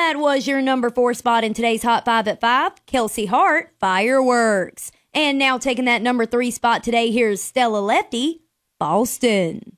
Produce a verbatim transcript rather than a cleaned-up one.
that was your number four spot in today's Hot Five at Five, Kelsey Hart, Fireworks. And now taking that number three spot today, here's Stella Lefty, Boston.